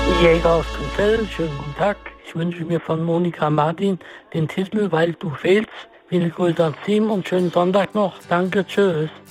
Jäger aus Grinzell, schönen guten Tag. Ich wünsche mir von Monika Martin den Titel Weil du fehlst. Viele Grüße ans Team und schönen Sonntag noch. Danke, tschüss.